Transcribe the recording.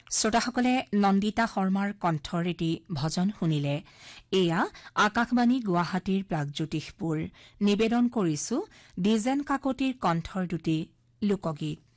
শ্ৰোতাসকলে নন্দিতা শৰ্মাৰ কণ্ঠৰ এটি ভজন শুনিলে। এয়া আকাশবাণী গুৱাহাটীৰ প্ৰাগজ্যোতিষপুৰ। নিবেদন কৰিছো দ্বিজেন কাকতিৰ কণ্ঠৰ দুটি লোকগীত।